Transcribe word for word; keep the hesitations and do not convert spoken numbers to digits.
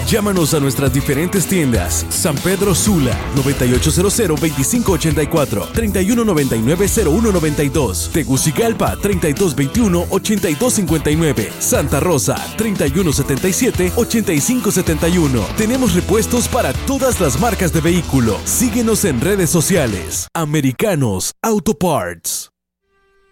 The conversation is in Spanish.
Llámanos a nuestras diferentes tiendas. San Pedro Sula, noventa y ocho cero cero, veinticinco ochenta y cuatro, treinta y uno noventa y nueve, cero uno noventa y dos. Tegucigalpa, treinta y dos veintiuno, ochenta y dos cincuenta y nueve. Santa Rosa, treinta y uno setenta y siete, ochenta y cinco setenta y uno. Tenemos repuestos para todas las marcas de vehículo. Síguenos en redes sociales. Americanos Auto Parts.